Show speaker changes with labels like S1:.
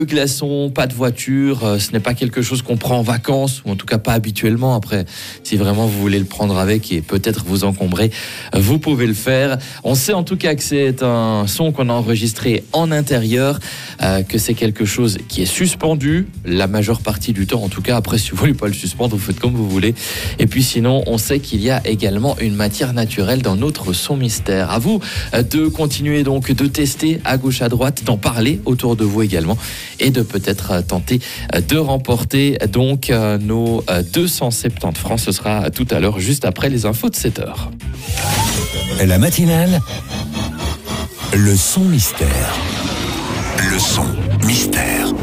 S1: glaçons, pas de voiture, ce n'est pas quelque chose qu'on prend en vacances, ou en tout cas pas habituellement. Après, si vraiment vous voulez le prendre avec et peut-être vous encombrer, vous pouvez le faire. On sait en tout cas que c'est un son qu'on a enregistré en intérieur, que c'est quelque chose qui est suspendu la majeure partie du temps. En tout cas, après, si vous voulez pas le suspendre, vous faites comme vous voulez. Et puis sinon, on sait qu'il y a également une matière naturelle dans notre son mystère. À vous de continuer donc de tester à gauche à droite, d'en parler autour de vous également, et de peut-être tenter de remporter donc nos 270 francs. Ce sera tout à l'heure, juste après les infos de 7h.
S2: La matinale, le son mystère. Le son mystère.